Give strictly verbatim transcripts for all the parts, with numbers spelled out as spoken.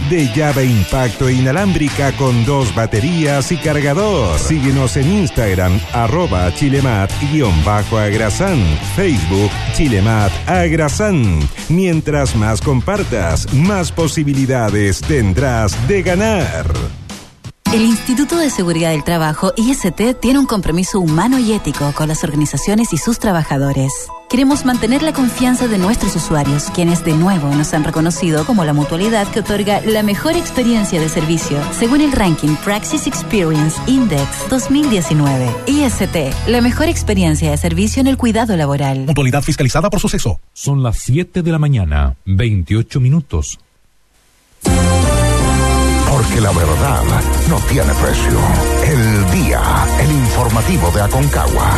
de llave impacto inalámbrica con dos baterías y cargador. Síguenos en Instagram, arroba chilemat guión bajo agrasan, Facebook Chilemat Agrasan. Mientras más compartas, más posibilidades tendrás de ganar. El Instituto de Seguridad del Trabajo, I S T, tiene un compromiso humano y ético con las organizaciones y sus trabajadores. Queremos mantener la confianza de nuestros usuarios, quienes de nuevo nos han reconocido como la mutualidad que otorga la mejor experiencia de servicio, según el ranking Praxis Experience Index dos mil diecinueve. I S T, la mejor experiencia de servicio en el cuidado laboral. Mutualidad fiscalizada por Suceso. Son las siete de la mañana, veintiocho minutos. Porque la verdad no tiene precio. El día, el informativo de Aconcagua.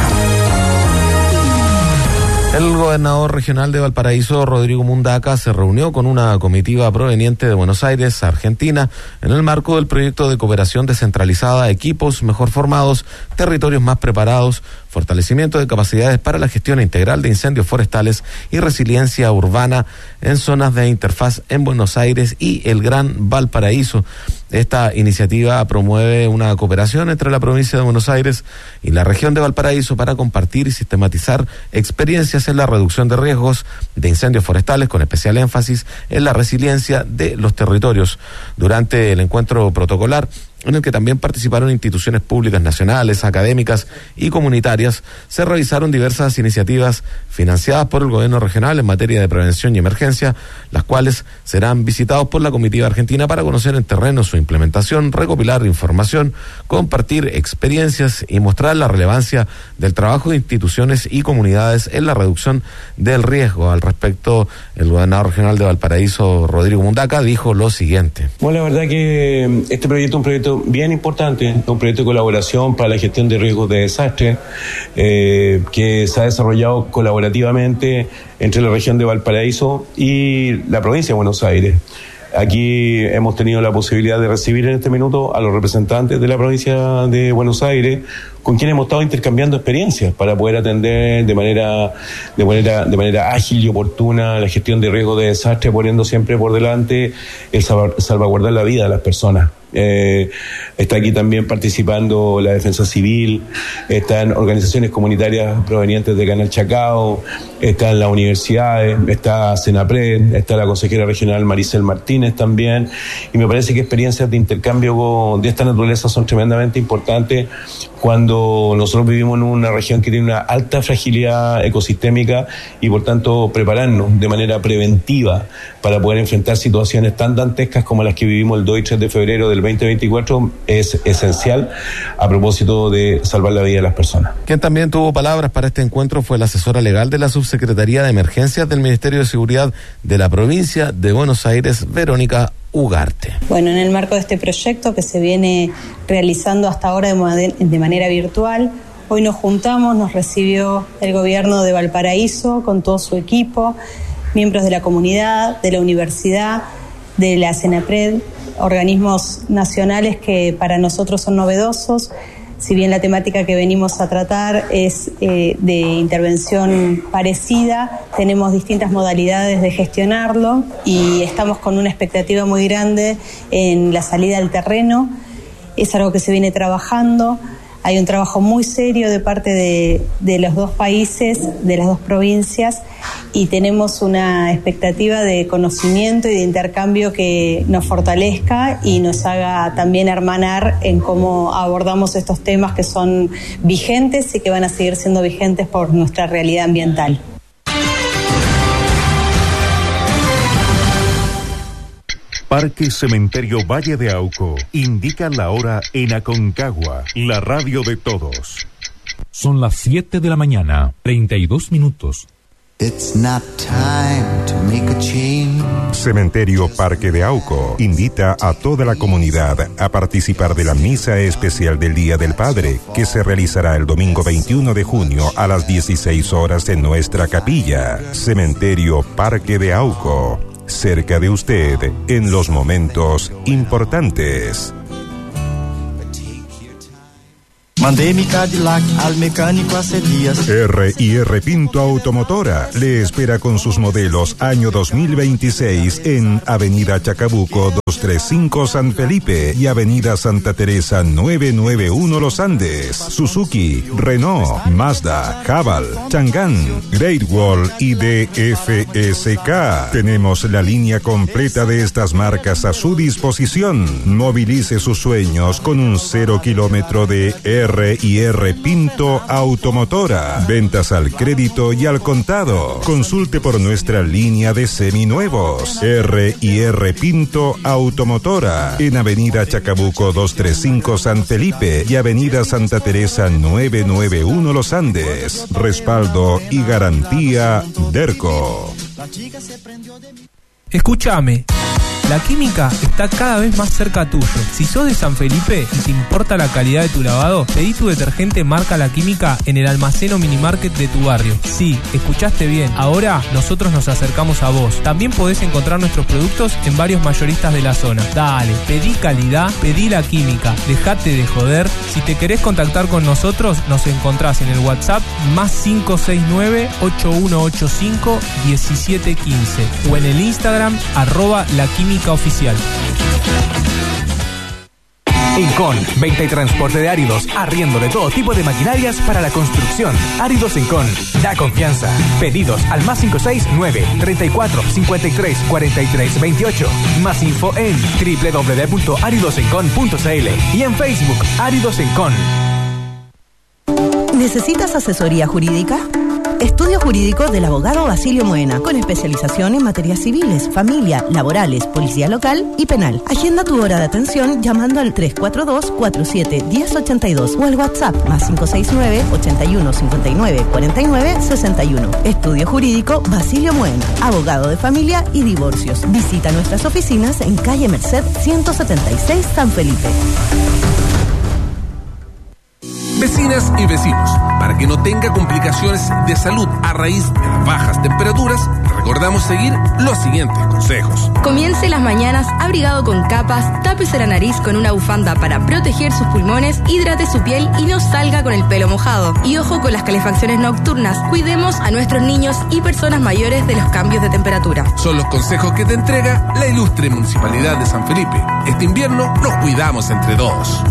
El gobernador regional de Valparaíso, Rodrigo Mundaca, se reunió con una comitiva proveniente de Buenos Aires, Argentina, en el marco del proyecto de cooperación descentralizada, equipos mejor formados, territorios más preparados, fortalecimiento de capacidades para la gestión integral de incendios forestales y resiliencia urbana en zonas de interfaz en Buenos Aires y el Gran Valparaíso. Esta iniciativa promueve una cooperación entre la provincia de Buenos Aires y la región de Valparaíso para compartir y sistematizar experiencias en la reducción de riesgos de incendios forestales, con especial énfasis en la resiliencia de los territorios. Durante el encuentro protocolar, en el que también participaron instituciones públicas nacionales, académicas y comunitarias, se realizaron diversas iniciativas financiadas por el gobierno regional en materia de prevención y emergencia, las cuales serán visitados por la comitiva argentina para conocer en terreno su implementación, recopilar información, compartir experiencias y mostrar la relevancia del trabajo de instituciones y comunidades en la reducción del riesgo. Al respecto, el gobernador regional de Valparaíso, Rodrigo Mundaca, dijo lo siguiente. Bueno, la verdad que este proyecto es un proyecto bien importante, un proyecto de colaboración para la gestión de riesgos de desastre, eh, que se ha desarrollado colaborativamente entre la región de Valparaíso y la provincia de Buenos Aires. Aquí hemos tenido la posibilidad de recibir en este minuto a los representantes de la provincia de Buenos Aires, con quienes hemos estado intercambiando experiencias para poder atender de manera de manera de manera ágil y oportuna la gestión de riesgos de desastre, poniendo siempre por delante el salvaguardar la vida de las personas. Eh, está aquí también participando la Defensa Civil, están organizaciones comunitarias provenientes de Canal Chacao, están las universidades, está Senapred, está la consejera regional Maricel Martínez también, y me parece que experiencias de intercambio de esta naturaleza son tremendamente importantes cuando nosotros vivimos en una región que tiene una alta fragilidad ecosistémica y por tanto prepararnos de manera preventiva para poder enfrentar situaciones tan dantescas como las que vivimos el dos y tres de febrero del veinte veinticuatro es esencial a propósito de salvar la vida de las personas. Quien también tuvo palabras para este encuentro fue la asesora legal de la Subsecretaría de Emergencias del Ministerio de Seguridad de la provincia de Buenos Aires, Verónica Ugarte. Bueno, en el marco de este proyecto que se viene realizando hasta ahora de, moder- de manera virtual, hoy nos juntamos, nos recibió el gobierno de Valparaíso con todo su equipo, miembros de la comunidad, de la universidad, de la Senapred, organismos nacionales que para nosotros son novedosos. Si bien la temática que venimos a tratar es eh, de intervención parecida, tenemos distintas modalidades de gestionarlo y estamos con una expectativa muy grande en la salida al terreno. Es algo que se viene trabajando. Hay un trabajo muy serio de parte de, de los dos países, de las dos provincias, y tenemos una expectativa de conocimiento y de intercambio que nos fortalezca y nos haga también hermanar en cómo abordamos estos temas que son vigentes y que van a seguir siendo vigentes por nuestra realidad ambiental. Parque Cementerio Valle de Auco indica la hora en Aconcagua, la radio de todos. Son las siete de la mañana, treinta y dos minutos. It's not time to make a change. Cementerio Parque de Auco invita a toda la comunidad a participar de la misa especial del Día del Padre, que se realizará el domingo veintiuno de junio a las dieciséis horas en nuestra capilla. Cementerio Parque de Auco, cerca de usted en los momentos importantes. Mandé mi Cadillac al mecánico hace días. R y R Pinto Automotora le espera con sus modelos año dos mil veintiséis en Avenida Chacabuco doscientos treinta y cinco San Felipe y Avenida Santa Teresa novecientos noventa y uno Los Andes. Suzuki, Renault, Mazda, Haval, Chang'an, Great Wall y D F S K. Tenemos la línea completa de estas marcas a su disposición. Movilice sus sueños con un cero kilómetro de R y R Pinto Automotora. Ventas al crédito y al contado. Consulte por nuestra línea de seminuevos. R y R Pinto Automotora. En Avenida Chacabuco doscientos treinta y cinco San Felipe y Avenida Santa Teresa novecientos noventa y uno Los Andes. Respaldo y garantía Derco. Escúchame. La Química está cada vez más cerca tuyo. Si sos de San Felipe y te importa la calidad de tu lavado, pedí tu detergente marca La Química en el almacén o minimarket de tu barrio. Sí, escuchaste bien. Ahora nosotros nos acercamos a vos. También podés encontrar nuestros productos en varios mayoristas de la zona. Dale, pedí calidad, pedí La Química. Dejate de joder. Si te querés contactar con nosotros, nos encontrás en el WhatsApp más cinco seis nueve, ocho uno ocho cinco, uno siete uno cinco o en el Instagram arroba La Química Oficial. Encon, venta y transporte de áridos, arriendo de todo tipo de maquinarias para la construcción. Áridos Encon, da confianza. Pedidos al más cinco seis nueve, treinta y cuatro, cincuenta y tres, cuarenta y tres, veintiocho. Más info en doble u doble u doble u punto áridos encon punto c l y en Facebook Áridos Encon. ¿Necesitas asesoría jurídica? Estudio Jurídico del abogado Basilio Moena, con especialización en materias civiles, familia, laborales, policía local y penal. Agenda tu hora de atención llamando al tres cuatro dos, cuatro siete, uno cero ocho dos o al WhatsApp más cinco seis nueve, ochenta y uno, cincuenta y nueve, cuarenta y nueve, sesenta y uno. Estudio Jurídico Basilio Moena, abogado de familia y divorcios. Visita nuestras oficinas en calle Merced ciento setenta y seis San Felipe. Vecinas y vecinos, para que no tenga complicaciones de salud a raíz de las bajas temperaturas, recordamos seguir los siguientes consejos. Comience las mañanas abrigado con capas, tápese la nariz con una bufanda para proteger sus pulmones, hidrate su piel y no salga con el pelo mojado. Y ojo con las calefacciones nocturnas, cuidemos a nuestros niños y personas mayores de los cambios de temperatura. Son los consejos que te entrega la ilustre Municipalidad de San Felipe. Este invierno nos cuidamos entre todos.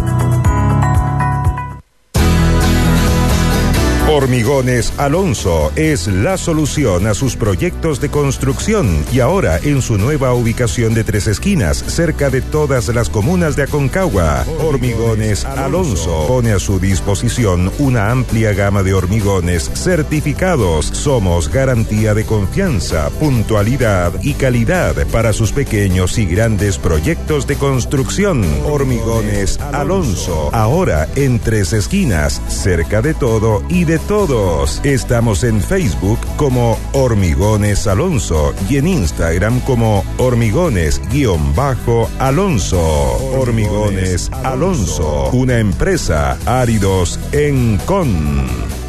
Hormigones Alonso es la solución a sus proyectos de construcción y ahora en su nueva ubicación de Tres Esquinas, cerca de todas las comunas de Aconcagua. Hormigones Alonso pone a su disposición una amplia gama de hormigones certificados. Somos garantía de confianza, puntualidad y calidad para sus pequeños y grandes proyectos de construcción. Hormigones Alonso, ahora en Tres Esquinas, cerca de todo y de todos. Estamos en Facebook como Hormigones Alonso y en Instagram como Hormigones-Alonso. Hormigones Alonso, una empresa Áridos Encon.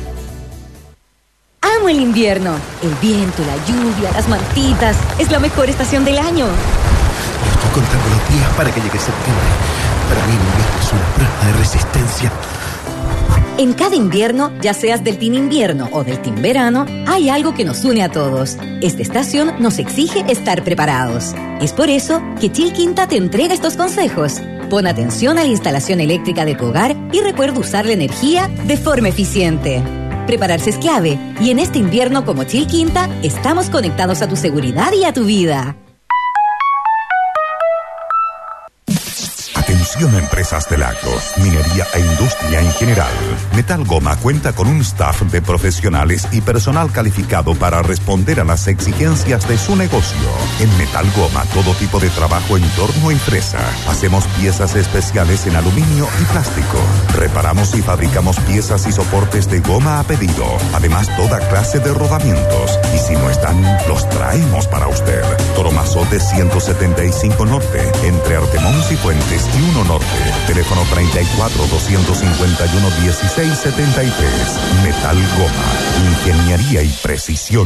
Amo el invierno. El viento, la lluvia, las mantitas. Es la mejor estación del año. Estoy contando los días para que llegue septiembre. Para mí el invierno es una prueba de resistencia. En cada invierno, ya seas del team invierno o del team verano, hay algo que nos une a todos. Esta estación nos exige estar preparados. Es por eso que Chilquinta te entrega estos consejos. Pon atención a la instalación eléctrica de tu hogar y recuerda usar la energía de forma eficiente. Prepararse es clave y en este invierno como Chilquinta estamos conectados a tu seguridad y a tu vida. Atención a empresas del agro, minería e industria en general. Metal Goma cuenta con un staff de profesionales y personal calificado para responder a las exigencias de su negocio. En Metal Goma, todo tipo de trabajo en torno y fresa. Hacemos piezas especiales en aluminio y plástico. Reparamos y fabricamos piezas y soportes de goma a pedido. Además, toda clase de rodamientos. Y si no están, los traemos para usted. Toromazote ciento setenta y cinco Norte, entre Artemón y Fuentes y uno Norte. Teléfono treinta y cuatro, doscientos cincuenta y uno, dieciséis setenta y tres. Metal Goma. Ingeniería y precisión.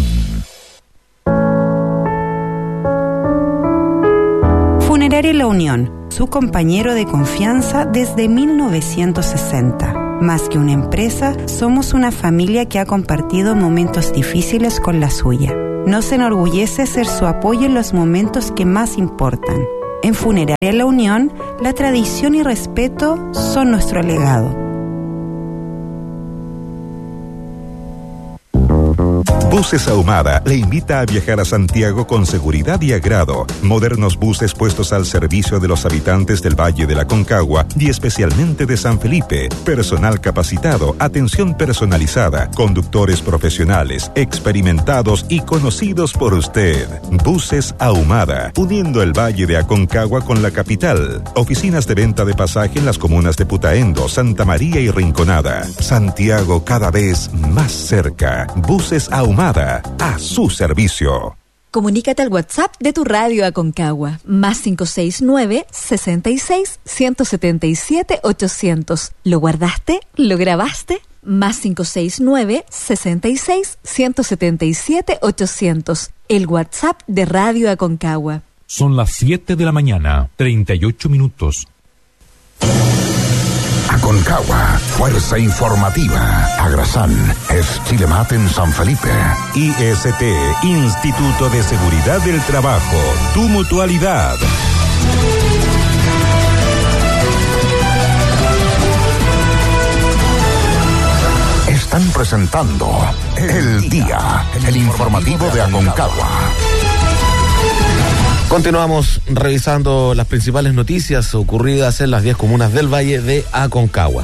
Funeraria La Unión, su compañero de confianza desde mil novecientos sesenta. Más que una empresa, somos una familia que ha compartido momentos difíciles con la suya. Nos enorgullece ser su apoyo en los momentos que más importan. En Funeraria La Unión, la tradición y respeto son nuestro legado. Buses Ahumada le invita a viajar a Santiago con seguridad y agrado. Modernos buses puestos al servicio de los habitantes del Valle de la Aconcagua y especialmente de San Felipe. Personal capacitado, atención personalizada, conductores profesionales, experimentados y conocidos por usted. Buses Ahumada, uniendo el Valle de Aconcagua con la capital. Oficinas de venta de pasaje en las comunas de Putaendo, Santa María y Rinconada. Santiago cada vez más cerca. Buses Ahumada, a su servicio. Comunícate al WhatsApp de tu radio Aconcagua, más cinco seis nueve, sesenta y seis, ciento setenta y siete, ochocientos. ¿Lo guardaste? ¿Lo grabaste? Más cinco seis nueve, sesenta y seis, ciento setenta y siete, ochocientos. El WhatsApp de Radio Aconcagua. Son las siete de la mañana, treinta y ocho minutos. Aconcagua, Fuerza Informativa. Agrasan es Chilemat en San Felipe. I S T, Instituto de Seguridad del Trabajo. Tu mutualidad. Están presentando El Día, el informativo de Aconcagua. Continuamos revisando las principales noticias ocurridas en las diez comunas del Valle de Aconcagua.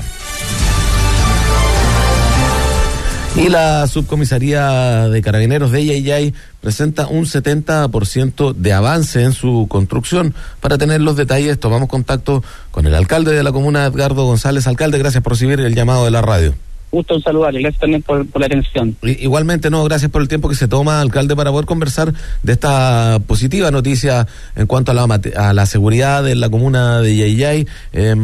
Y la subcomisaría de Carabineros de Yayay presenta un setenta por ciento de avance en su construcción. Para tener los detalles, tomamos contacto con el alcalde de la comuna, Edgardo González. Alcalde, gracias por recibir el llamado de la radio. Gusto en saludarle, gracias también por, por la atención. Igualmente, no, gracias por el tiempo que se toma, alcalde, para poder conversar de esta positiva noticia en cuanto a la, a la seguridad de la comuna de Yayay. Eh,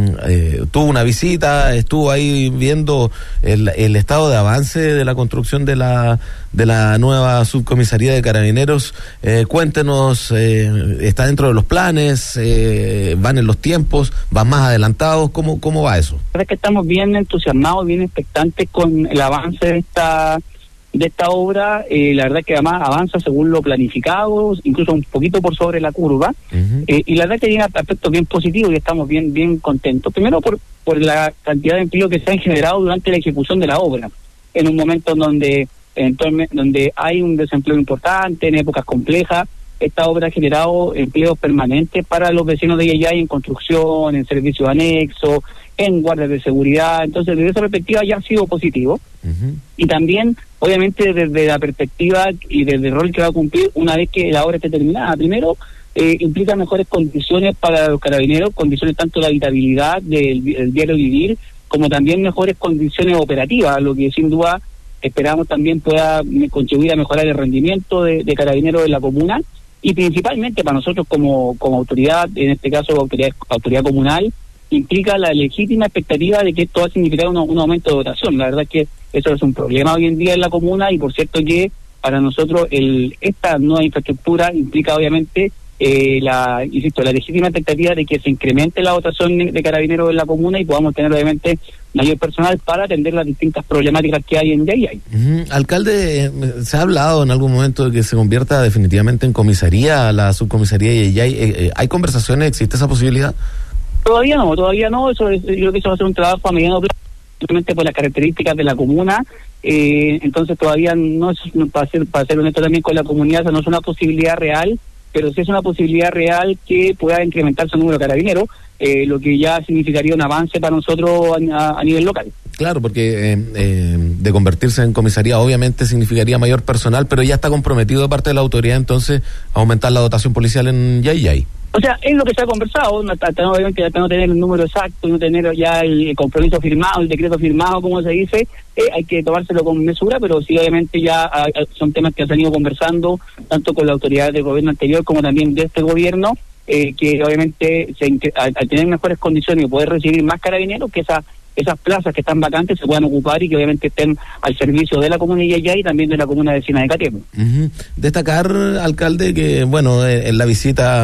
eh, tuvo una visita, estuvo ahí viendo el, el estado de avance de la construcción de la de la nueva subcomisaría de Carabineros. Eh, cuéntenos, eh, ¿está dentro de los planes? Eh, ¿Van en los tiempos? ¿Van más adelantados? ¿Cómo, cómo va eso? Es que estamos bien entusiasmados, bien expectantes con el avance de esta de esta obra. Eh, la verdad que además avanza según lo planificado, incluso un poquito por sobre la curva. Uh-huh. eh, y la verdad que tiene aspectos bien positivos y estamos bien bien contentos. Primero por, por la cantidad de empleo que se han generado durante la ejecución de la obra, en un momento en donde donde hay un desempleo importante, en épocas complejas. Esta obra ha generado empleos permanentes para los vecinos de Yayay en construcción, en servicios anexos, en guardias de seguridad. Entonces, desde esa perspectiva ya ha sido positivo. Uh-huh. Y también, obviamente, desde la perspectiva y desde el rol que va a cumplir una vez que la obra esté terminada. Primero, eh, implica mejores condiciones para los carabineros, condiciones tanto de habitabilidad, del, del diario vivir, como también mejores condiciones operativas, lo que sin duda esperamos también pueda contribuir a mejorar el rendimiento de, de carabineros de la comuna, y principalmente para nosotros como, como autoridad, en este caso autoridad, autoridad comunal, implica la legítima expectativa de que esto va a significar un, un aumento de dotación. La verdad es que eso es un problema hoy en día en la comuna, y por cierto que para nosotros el esta nueva infraestructura implica obviamente eh, la insisto la legítima expectativa de que se incremente la dotación de, de carabineros en la comuna y podamos tener obviamente mayor personal para atender las distintas problemáticas que hay en Yayay. Uh-huh. Alcalde, eh, ¿se ha hablado en algún momento de que se convierta definitivamente en comisaría la subcomisaría de Yayay? Eh, eh, ¿Hay conversaciones? ¿Existe esa posibilidad? Todavía no, todavía no. Eso es, yo creo que eso va a ser un trabajo a mediano plazo, simplemente por las características de la comuna. Eh, entonces todavía no es, para ser, para ser honesto también con la comunidad, eso no es una posibilidad real, pero sí es una posibilidad real que pueda incrementarse el número de carabineros, eh, lo que ya significaría un avance para nosotros a, a nivel local. Claro, porque eh, eh, de convertirse en comisaría obviamente significaría mayor personal, pero ya está comprometido de parte de la autoridad entonces a aumentar la dotación policial en Yayay. O sea, es lo que se ha conversado, no, obviamente hasta no tener el número exacto, no tener ya el compromiso firmado, el decreto firmado, como se dice, eh, hay que tomárselo con mesura, pero sí obviamente ya ah, son temas que se han ido conversando, tanto con la autoridad del gobierno anterior como también de este gobierno, eh, que obviamente se, al, al tener mejores condiciones y poder recibir más carabineros, que esa esas plazas que están vacantes se puedan ocupar y que obviamente estén al servicio de la comuna de Yayay y también de la comuna vecina de Catemo. Uh-huh. Destacar, alcalde, que bueno, en la visita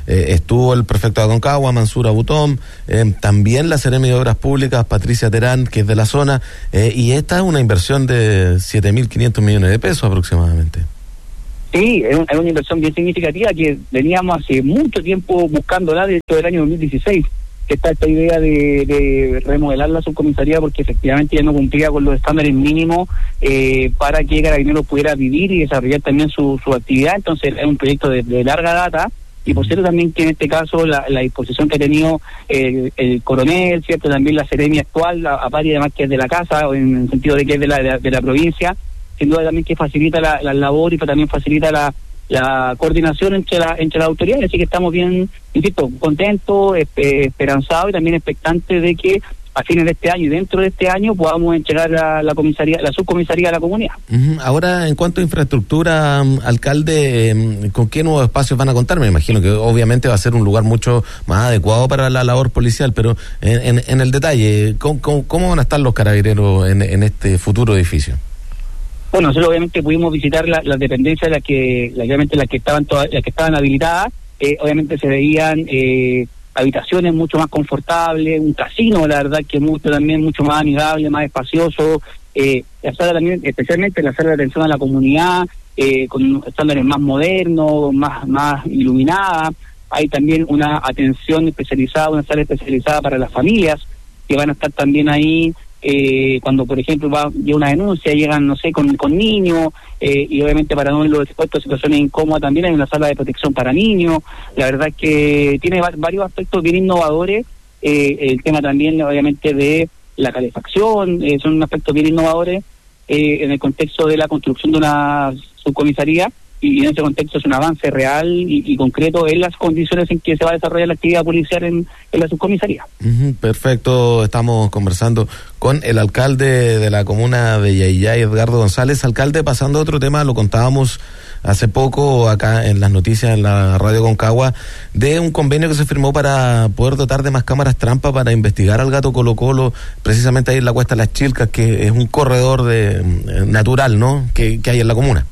eh, estuvo el prefecto de Aconcagua, Mansur Abutón, eh, también la Seremi de Obras Públicas, Patricia Terán, que es de la zona, eh, y esta es una inversión de siete mil quinientos millones de pesos aproximadamente. Sí, es, un, es una inversión bien significativa que veníamos hace mucho tiempo buscándola desde el año dos mil dieciséis, que está esta idea de, de remodelar la subcomisaría porque efectivamente ya no cumplía con los estándares mínimos eh, para que Carabineros pudiera vivir y desarrollar también su, su actividad. Entonces es un proyecto de, de larga data y por cierto también que en este caso la, la disposición que ha tenido eh, el coronel, cierto, también la Seremi actual, a, a par y además que es de la casa, o en el sentido de que es de la, de la, de la provincia, sin duda también que facilita la, la labor y también facilita la, la coordinación entre la entre las autoridades, así que estamos bien, insisto, contentos, esp- esperanzados y también expectantes de que a fines de este año y dentro de este año podamos entregar la, la comisaría, la subcomisaría a la comunidad. Uh-huh. Ahora, en cuanto a infraestructura, um, alcalde, um, ¿con qué nuevos espacios van a contar? Me imagino que obviamente va a ser un lugar mucho más adecuado para la labor policial, pero en, en, en el detalle, ¿cómo, cómo, cómo van a estar los carabineros en, en este futuro edificio? Bueno, nosotros obviamente pudimos visitar las la dependencias, las que, la, obviamente las que estaban todas, las que estaban habilitadas, eh, obviamente se veían eh, habitaciones mucho más confortables, un casino, la verdad que mucho también mucho más amigable, más espacioso, eh, la sala también, especialmente la sala de atención a la comunidad, eh, con estándares más modernos, más, más iluminada. Hay también una atención especializada, una sala especializada para las familias que van a estar también ahí. Eh, cuando por ejemplo va llega una denuncia, llegan no sé con, con niños eh, y obviamente para no verlos expuestos a situaciones incómodas también hay una sala de protección para niños. La verdad es que tiene va- varios aspectos bien innovadores, eh, el tema también obviamente de la calefacción, eh, son aspectos bien innovadores eh, en el contexto de la construcción de una subcomisaría y en ese contexto es un avance real y, y concreto en las condiciones en que se va a desarrollar la actividad policial en, en la subcomisaría. Uh-huh, perfecto, estamos conversando con el alcalde de la comuna de Yayay, Edgardo González. Alcalde, pasando a otro tema, lo contábamos hace poco acá en las noticias en la radio Aconcagua, de un convenio que se firmó para poder dotar de más cámaras trampa para investigar al gato Colo Colo, precisamente ahí en la Cuesta de las Chilcas, que es un corredor de eh, natural, ¿no?, que, que hay en la comuna.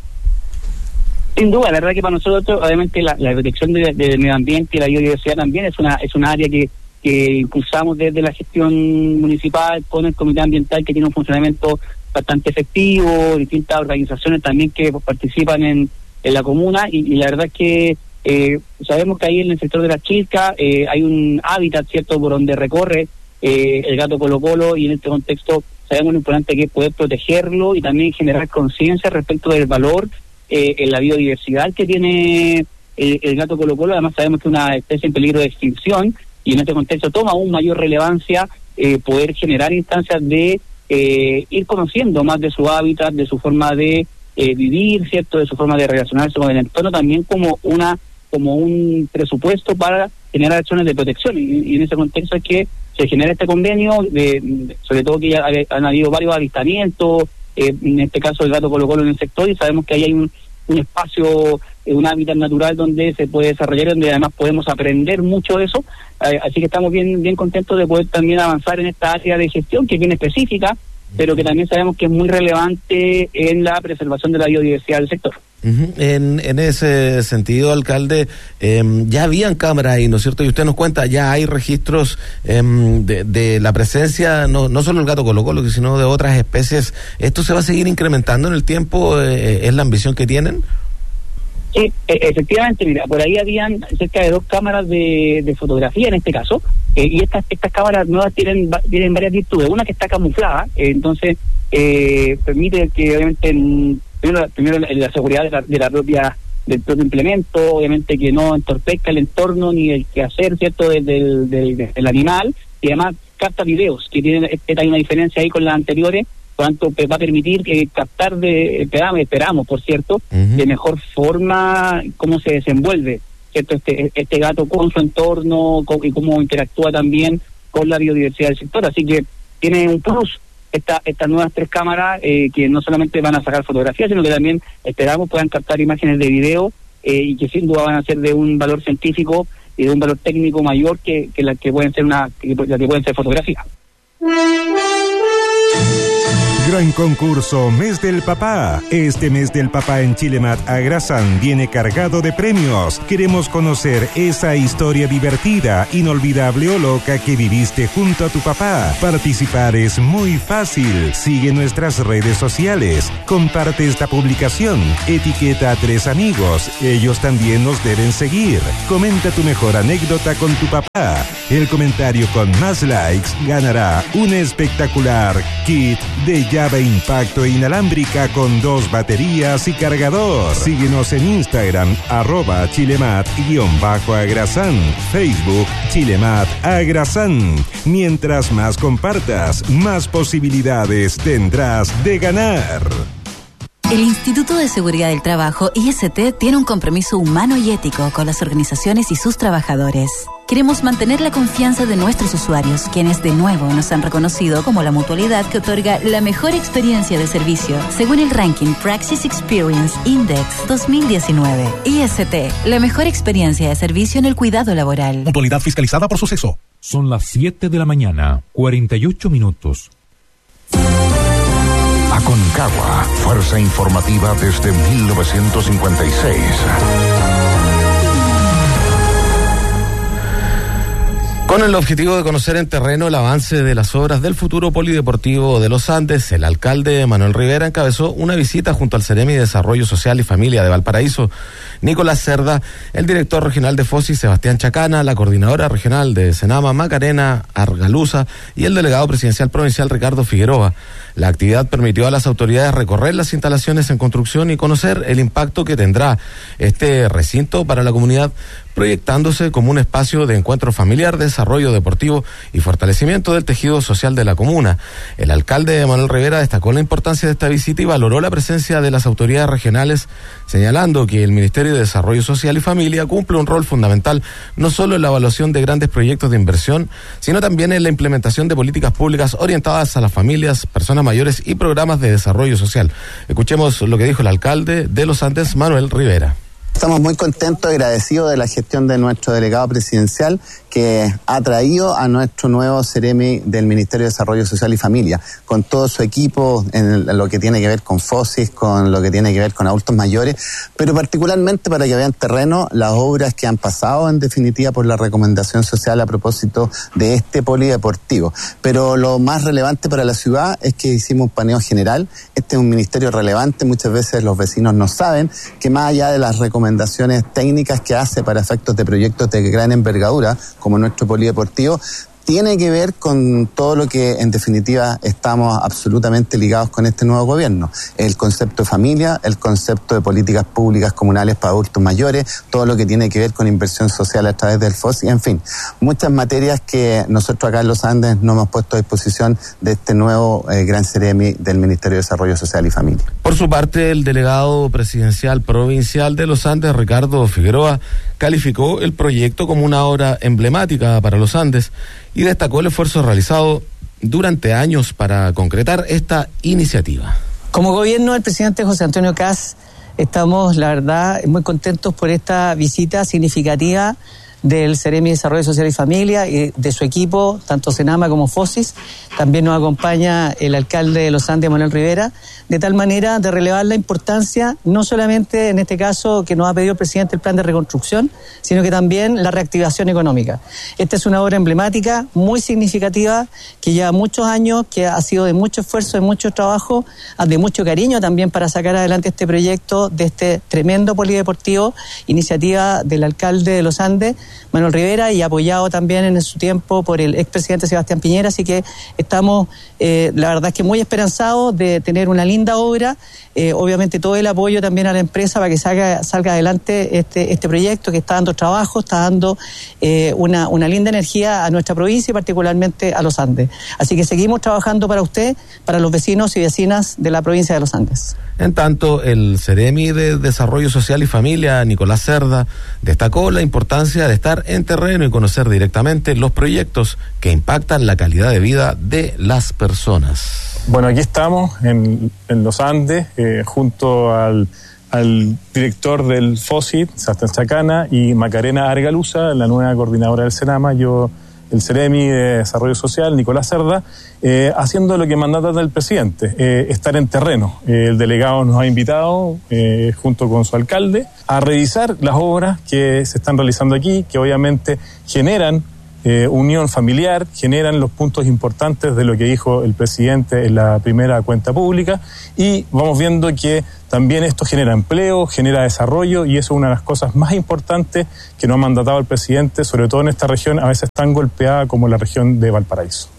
Sin duda, la verdad que para nosotros, obviamente, la, la protección del de, de medio ambiente y la biodiversidad también es una es una área que, que impulsamos desde la gestión municipal con el Comité Ambiental, que tiene un funcionamiento bastante efectivo, distintas organizaciones también que participan en, en la comuna, y, y la verdad es que eh, sabemos que ahí en el sector de la Chilca eh, hay un hábitat, ¿cierto?, por donde recorre eh, el gato Colo Colo, y en este contexto sabemos lo importante que es poder protegerlo y también generar conciencia respecto del valor Eh, en la biodiversidad que tiene el, el gato Colo Colo. Además sabemos que es una especie en peligro de extinción y en este contexto toma aún mayor relevancia eh, poder generar instancias de eh, ir conociendo más de su hábitat, de su forma de eh, vivir, cierto, de su forma de relacionarse con el entorno, también como una como un presupuesto para generar acciones de protección, y, y en ese contexto es que se genera este convenio, de, de, sobre todo que ya han habido varios avistamientos, Eh, en este caso el gato Colo Colo en el sector, y sabemos que ahí hay un, un espacio, eh, un hábitat natural donde se puede desarrollar, donde además podemos aprender mucho de eso, eh, así que estamos bien bien contentos de poder también avanzar en esta área de gestión que es bien específica, pero que también sabemos que es muy relevante en la preservación de la biodiversidad del sector. Uh-huh. En, en ese sentido, alcalde, eh, ya habían cámaras ahí, ¿no es cierto? Y usted nos cuenta, ya hay registros eh, de, de la presencia, no, no solo el gato Colo Colo, sino de otras especies. ¿Esto se va a seguir incrementando en el tiempo? Eh, ¿Es la ambición que tienen? Sí, efectivamente, mira, por ahí habían cerca de dos cámaras de, de fotografía en este caso, eh, y estas estas cámaras nuevas tienen tienen varias virtudes. Una que está camuflada, eh, entonces eh, permite que obviamente en, primero, primero la, la seguridad de la, de la propia del propio implemento, obviamente que no entorpezca el entorno ni el quehacer, cierto, del, del, del, del animal, y además capta videos, que tienen hay una diferencia ahí con las anteriores. Por tanto, va a permitir que captar de, esperamos, esperamos por cierto, uh-huh. de mejor forma cómo se desenvuelve, cierto, este este gato con su entorno con, y cómo interactúa también con la biodiversidad del sector. Así que tiene un plus esta, estas nuevas tres cámaras eh, que no solamente van a sacar fotografías, sino que también esperamos puedan captar imágenes de video eh, y que sin duda van a ser de un valor científico y de un valor técnico mayor que, que las que pueden ser una que, la que pueden ser fotografías. Gran concurso Mes del Papá. Este Mes del Papá en Chilemat Agrasán viene cargado de premios. Queremos conocer esa historia divertida, inolvidable o loca que viviste junto a tu papá. Participar es muy fácil. Sigue nuestras redes sociales. Comparte esta publicación. Etiqueta a tres amigos. Ellos también nos deben seguir. Comenta tu mejor anécdota con tu papá. El comentario con más likes ganará un espectacular kit de llave impacto inalámbrica con dos baterías y cargador. Síguenos en Instagram, arroba chilemat-agrasán, Facebook Chilemat Agrasán. Mientras más compartas, más posibilidades tendrás de ganar. El Instituto de Seguridad del Trabajo, I S T, tiene un compromiso humano y ético con las organizaciones y sus trabajadores. Queremos mantener la confianza de nuestros usuarios, quienes de nuevo nos han reconocido como la mutualidad que otorga la mejor experiencia de servicio, según el ranking Praxis Experience Index dos mil diecinueve. I S T, la mejor experiencia de servicio en el cuidado laboral. Mutualidad fiscalizada por Suceso. Son las siete de la mañana, cuarenta y ocho minutos. Aconcagua, fuerza informativa desde mil novecientos cincuenta y seis. Con el objetivo de conocer en terreno el avance de las obras del futuro polideportivo de los Andes, el alcalde Manuel Rivera encabezó una visita junto al Ceremi de Desarrollo Social y Familia de Valparaíso, Nicolás Cerda, el director regional de FOSI, Sebastián Chacana, la coordinadora regional de Senama, Macarena Argaluza, y el delegado presidencial provincial, Ricardo Figueroa. La actividad permitió a las autoridades recorrer las instalaciones en construcción y conocer el impacto que tendrá este recinto para la comunidad, proyectándose como un espacio de encuentro familiar, desarrollo deportivo y fortalecimiento del tejido social de la comuna. El alcalde Manuel Rivera destacó la importancia de esta visita y valoró la presencia de las autoridades regionales, señalando que el Ministerio de Desarrollo Social y Familia cumple un rol fundamental no solo en la evaluación de grandes proyectos de inversión, sino también en la implementación de políticas públicas orientadas a las familias, personas mayores y programas de desarrollo social. Escuchemos lo que dijo el alcalde de Los Andes, Manuel Rivera. Estamos muy contentos y agradecidos de la gestión de nuestro delegado presidencial, que ha traído a nuestro nuevo Ceremi del Ministerio de Desarrollo Social y Familia, con todo su equipo en lo que tiene que ver con FOSIS, con lo que tiene que ver con adultos mayores, pero particularmente para que vean terreno las obras que han pasado en definitiva por la recomendación social a propósito de este polideportivo. Pero lo más relevante para la ciudad es que hicimos un paneo general. Este es un ministerio relevante, muchas veces los vecinos no saben que más allá de las recomendaciones técnicas que hace para efectos de proyectos de gran envergadura, como nuestro polideportivo, tiene que ver con todo lo que en definitiva estamos absolutamente ligados con este nuevo gobierno. El concepto de familia, el concepto de políticas públicas comunales para adultos mayores, todo lo que tiene que ver con inversión social a través del FOSI, en fin, muchas materias que nosotros acá en Los Andes nos hemos puesto a disposición de este nuevo eh, gran Ceremi del Ministerio de Desarrollo Social y Familia. Por su parte, el delegado presidencial provincial de Los Andes, Ricardo Figueroa, calificó el proyecto como una obra emblemática para Los Andes y destacó el esfuerzo realizado durante años para concretar esta iniciativa. Como gobierno del presidente José Antonio Kast, estamos, la verdad, muy contentos por esta visita significativa del Ceremi de Desarrollo Social y Familia y de su equipo, tanto Senama como FOSIS. También nos acompaña el alcalde de Los Andes, Manuel Rivera, de tal manera de relevar la importancia, no solamente en este caso que nos ha pedido el presidente el plan de reconstrucción, sino que también la reactivación económica. Esta es una obra emblemática, muy significativa, que lleva muchos años, que ha sido de mucho esfuerzo, de mucho trabajo, de mucho cariño también para sacar adelante este proyecto de este tremendo polideportivo, iniciativa del alcalde de Los Andes, Manuel Rivera, y apoyado también en su tiempo por el expresidente Sebastián Piñera, así que estamos, eh, la verdad es que muy esperanzados de tener una linda obra, eh, obviamente todo el apoyo también a la empresa para que salga, salga adelante este, este proyecto que está dando trabajo, está dando eh, una, una linda energía a nuestra provincia y particularmente a Los Andes. Así que seguimos trabajando para usted, para los vecinos y vecinas de la provincia de Los Andes. En tanto, el Ceremi de Desarrollo Social y Familia, Nicolás Cerda, destacó la importancia de estar en terreno y conocer directamente los proyectos que impactan la calidad de vida de las personas. Bueno, aquí estamos en, en Los Andes, eh, junto al, al director del FOSIT, Sebastián Chacana, y Macarena Argaluza, la nueva coordinadora del Senama. Yo el Ceremi de Desarrollo Social, Nicolás Cerda, eh, haciendo lo que mandata el presidente, eh, estar en terreno. Eh, el delegado nos ha invitado, eh, junto con su alcalde, a revisar las obras que se están realizando aquí, que obviamente generan eh, unión familiar, generan los puntos importantes de lo que dijo el presidente en la primera cuenta pública, y vamos viendo que también esto genera empleo, genera desarrollo, y eso es una de las cosas más importantes que nos ha mandatado el presidente, sobre todo en esta región a veces tan golpeada como la región de Valparaíso.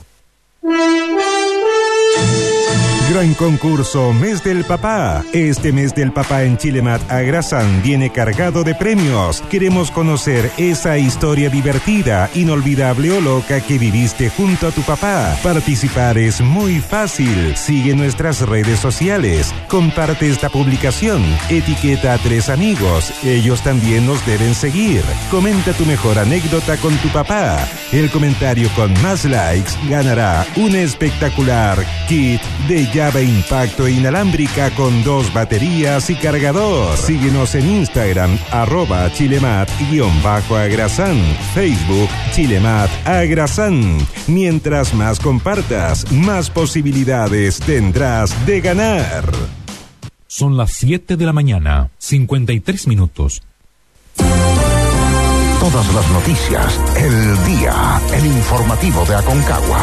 Gran concurso Mes del Papá. Este Mes del Papá en Chilemat Agrasan viene cargado de premios. Queremos conocer esa historia divertida, inolvidable o loca que viviste junto a tu papá. Participar es muy fácil. Sigue nuestras redes sociales. Comparte esta publicación. Etiqueta a tres amigos. Ellos también nos deben seguir. Comenta tu mejor anécdota con tu papá. El comentario con más likes ganará un espectacular kit de llave impacto inalámbrica con dos baterías y cargador. Síguenos en Instagram, arroba chilemat-agrasan, Facebook Chilemat Agrasan. Mientras más compartas, más posibilidades tendrás de ganar. Son las siete de la mañana, cincuenta y tres minutos. Todas las noticias, el día, el informativo de Aconcagua.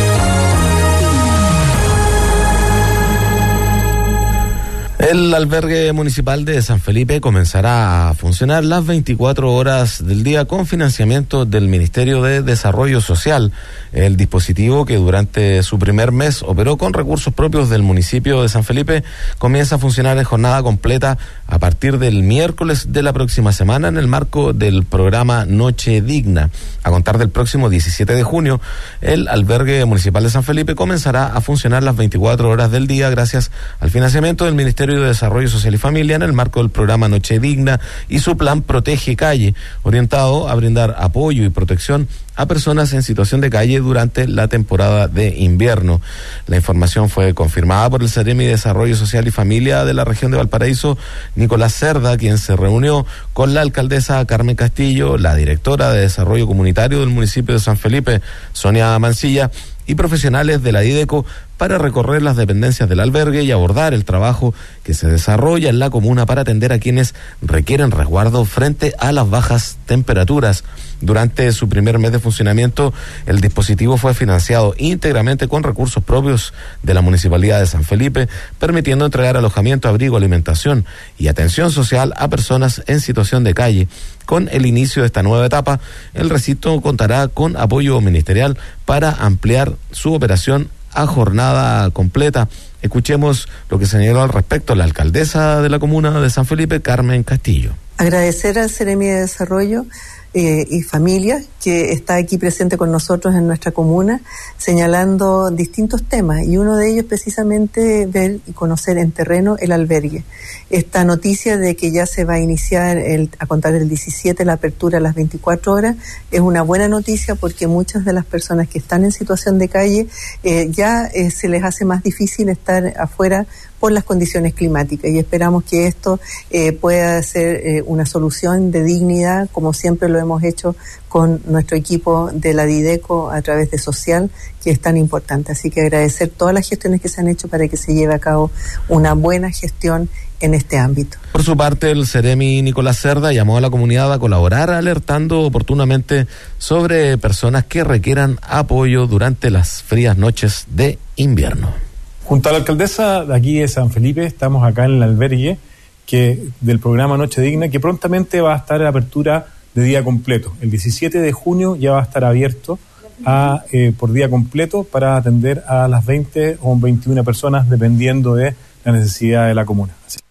El albergue municipal de San Felipe comenzará a funcionar las veinticuatro horas del día con financiamiento del Ministerio de Desarrollo Social. El dispositivo, que durante su primer mes operó con recursos propios del municipio de San Felipe, comienza a funcionar en jornada completa a partir del miércoles de la próxima semana en el marco del programa Noche Digna. A contar del próximo diecisiete de junio, el albergue municipal de San Felipe comenzará a funcionar las veinticuatro horas del día gracias al financiamiento del Ministerio de Desarrollo Social y Familia en el marco del programa Noche Digna y su plan Protege Calle, orientado a brindar apoyo y protección a personas en situación de calle durante la temporada de invierno. La información fue confirmada por el Ceremi de Desarrollo Social y Familia de la región de Valparaíso, Nicolás Cerda, quien se reunió con la alcaldesa Carmen Castillo, la directora de Desarrollo Comunitario del municipio de San Felipe, Sonia Mancilla, y profesionales de la IDECO para recorrer las dependencias del albergue y abordar el trabajo que se desarrolla en la comuna para atender a quienes requieren resguardo frente a las bajas temperaturas. Durante su primer mes de funcionamiento, el dispositivo fue financiado íntegramente con recursos propios de la Municipalidad de San Felipe, permitiendo entregar alojamiento, abrigo, alimentación y atención social a personas en situación de calle. Con el inicio de esta nueva etapa, el recinto contará con apoyo ministerial para ampliar su operación a jornada completa. Escuchemos lo que señaló al respecto la alcaldesa de la comuna de San Felipe, Carmen Castillo. Agradecer al Ceremi de Desarrollo eh, y Familia, que está aquí presente con nosotros en nuestra comuna, señalando distintos temas, y uno de ellos precisamente ver y conocer en terreno el albergue. Esta noticia de que ya se va a iniciar el, a contar del diecisiete la apertura a las veinticuatro horas es una buena noticia, porque muchas de las personas que están en situación de calle eh, ya eh, se les hace más difícil estar afuera por las condiciones climáticas, y esperamos que esto eh, pueda ser eh, una solución de dignidad, como siempre lo hemos hecho con nuestro equipo de la DIDECO a través de Social, que es tan importante. Así que agradecer todas las gestiones que se han hecho para que se lleve a cabo una buena gestión en este ámbito. Por su parte, el Ceremi Nicolás Cerda llamó a la comunidad a colaborar alertando oportunamente sobre personas que requieran apoyo durante las frías noches de invierno. Junto a la alcaldesa de aquí de San Felipe, estamos acá en el albergue que del programa Noche Digna, que prontamente va a estar en apertura de día completo. El diecisiete de junio ya va a estar abierto a, eh, por día completo para atender a las veinte o veintiuna personas, dependiendo de la necesidad de la comuna. Así.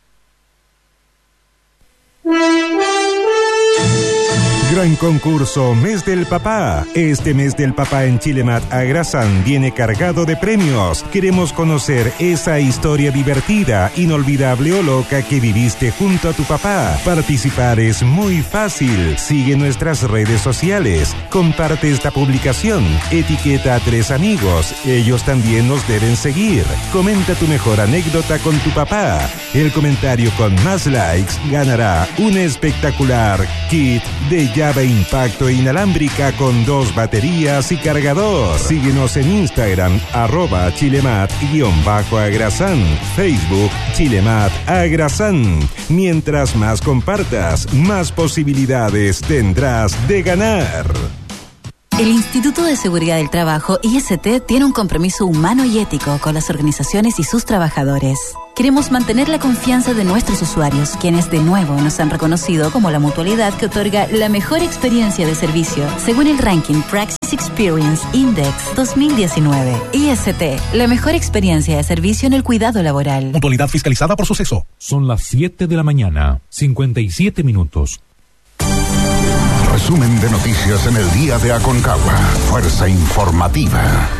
Gran concurso Mes del Papá. Este Mes del Papá en Chilemat Agrasan viene cargado de premios. Queremos conocer esa historia divertida, inolvidable o loca que viviste junto a tu papá. Participar es muy fácil. Sigue nuestras redes sociales. Comparte esta publicación. Etiqueta a tres amigos. Ellos también nos deben seguir. Comenta tu mejor anécdota con tu papá. El comentario con más likes ganará un espectacular kit de llave impacto inalámbrica con dos baterías y cargador. Síguenos en Instagram, arroba chilemat-agrasan, Facebook Chilemat Agrasan. Mientras más compartas, más posibilidades tendrás de ganar. El Instituto de Seguridad del Trabajo, I S T, tiene un compromiso humano y ético con las organizaciones y sus trabajadores. Queremos mantener la confianza de nuestros usuarios, quienes de nuevo nos han reconocido como la mutualidad que otorga la mejor experiencia de servicio, según el ranking Praxis Experience Index dos mil diecinueve. I S T, la mejor experiencia de servicio en el cuidado laboral. Mutualidad fiscalizada por Suceso. Son las siete de la mañana, cincuenta y siete minutos. Resumen de noticias en el día de Aconcagua. Fuerza informativa.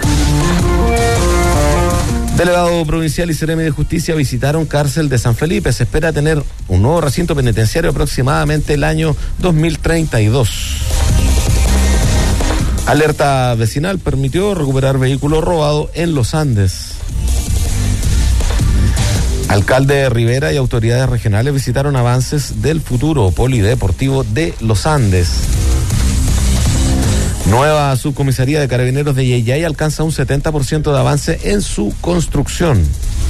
Delegado provincial y Seremi de Justicia visitaron cárcel de San Felipe. Se espera tener un nuevo recinto penitenciario aproximadamente el año dos mil treinta y dos. Alerta vecinal permitió recuperar vehículo robado en Los Andes. Alcalde Rivera y autoridades regionales visitaron avances del futuro polideportivo de Los Andes. Nueva subcomisaría de Carabineros de Yayay alcanza un setenta por ciento de avance en su construcción.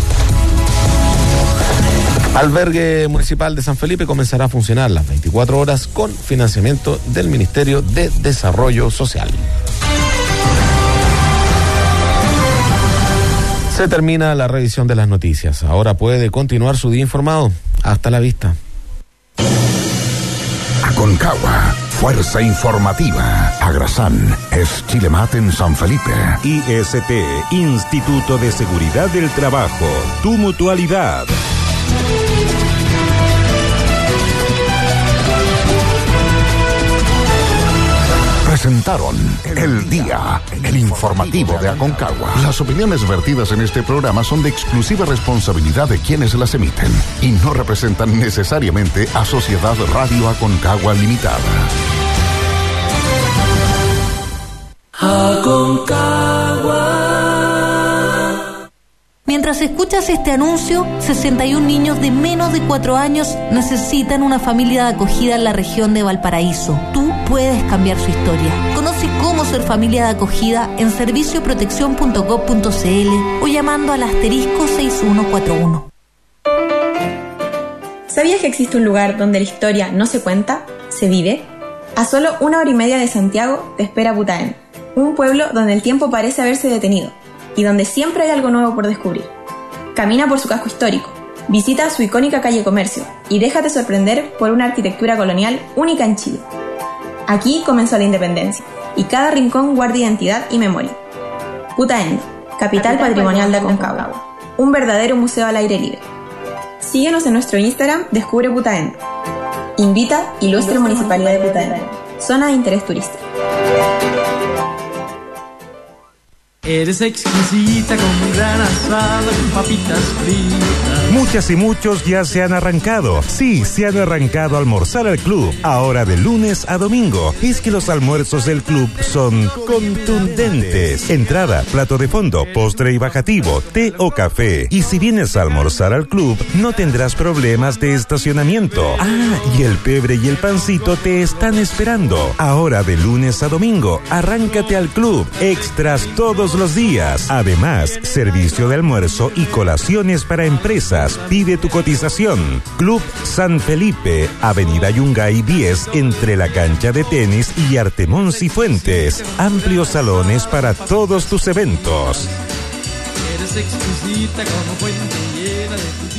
Albergue Municipal de San Felipe comenzará a funcionar las veinticuatro horas con financiamiento del Ministerio de Desarrollo Social. Se termina la revisión de las noticias. Ahora puede continuar su día informado. Hasta la vista. Aconcagua, fuerza informativa. Agrasan es Chilemat en San Felipe. I S T, Instituto de Seguridad del Trabajo, tu mutualidad. Presentaron El Día, el informativo de Aconcagua. Las opiniones vertidas en este programa son de exclusiva responsabilidad de quienes las emiten y no representan necesariamente a Sociedad Radio Aconcagua Limitada. Aconcagua. Mientras escuchas este anuncio, sesenta y un niños de menos de cuatro años necesitan una familia de acogida en la región de Valparaíso. Tú puedes cambiar su historia. Conoce cómo ser familia de acogida en servicio protección punto gov punto c l o llamando al asterisco seis uno cuatro uno. ¿Sabías que existe un lugar donde la historia no se cuenta, se vive? A solo una hora y media de Santiago te espera Putaén, un pueblo donde el tiempo parece haberse detenido y donde siempre hay algo nuevo por descubrir. Camina por su casco histórico, visita su icónica calle Comercio y déjate sorprender por una arquitectura colonial única en Chile. Aquí comenzó la independencia y cada rincón guarda identidad y memoria. Putaendo, capital, capital patrimonial de Aconcagua, un verdadero museo al aire libre. Síguenos en nuestro Instagram, Descubre Putaendo. Invita Ilustre Municipalidad de Putaendo, zona de interés turístico. Eres exquisita con un gran asado con papitas fritas. Muchas y muchos ya se han arrancado. Sí, se han arrancado a almorzar al club. Ahora de lunes a domingo. Es que los almuerzos del club son contundentes. Entrada, plato de fondo, postre y bajativo, té o café. Y si vienes a almorzar al club, no tendrás problemas de estacionamiento. Ah, y el pebre y el pancito te están esperando. Ahora de lunes a domingo, arráncate al club. Extras todos los días. Además, servicio de almuerzo y colaciones para empresas. Pide tu cotización. Club San Felipe, Avenida Yungay diez, entre la cancha de tenis y Artemón Cifuentes. Amplios salones para todos tus eventos. Eres exquisita como fuente llena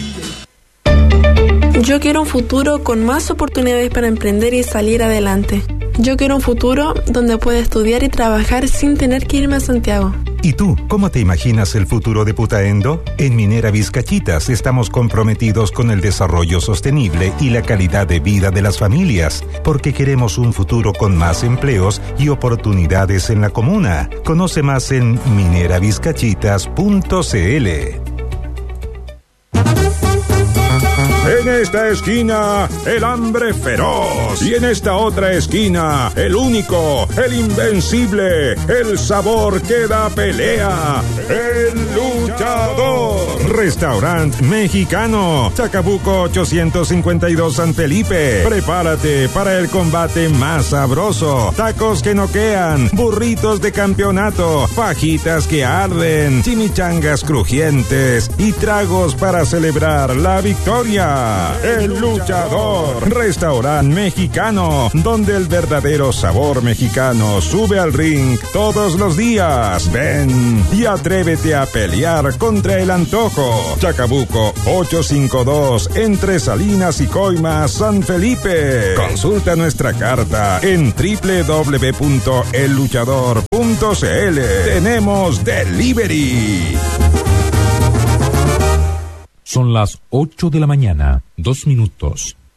de frutilla. Yo quiero un futuro con más oportunidades para emprender y salir adelante. Yo quiero un futuro donde pueda estudiar y trabajar sin tener que irme a Santiago. ¿Y tú, cómo te imaginas el futuro de Putaendo? En Minera Vizcachitas estamos comprometidos con el desarrollo sostenible y la calidad de vida de las familias, porque queremos un futuro con más empleos y oportunidades en la comuna. Conoce más en minera vizcachitas punto c l. En En esta esquina, el hambre feroz. Y en esta otra esquina, el único, el invencible, el sabor que da pelea. El Luchador. Restaurante mexicano. Chacabuco ochocientos cincuenta y dos San Felipe. Prepárate para el combate más sabroso. Tacos que noquean, burritos de campeonato, fajitas que arden, chimichangas crujientes y tragos para celebrar la victoria. El Luchador. Restaurante mexicano, donde el verdadero sabor mexicano sube al ring todos los días. Ven y atrévete a pelear contra el antojo. Chacabuco ochocientos cincuenta y dos, entre Salinas y Coimas, San Felipe. Consulta nuestra carta en doble u doble u doble u punto el luchador punto c l. Tenemos delivery. Son las ocho de la mañana, dos minutos.